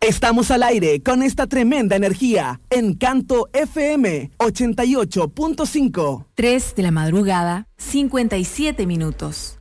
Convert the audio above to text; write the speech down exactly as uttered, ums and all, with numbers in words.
Estamos al aire con esta tremenda energía en Canto F M ochenta y ocho punto cinco. tres de la madrugada, cincuenta y siete minutos.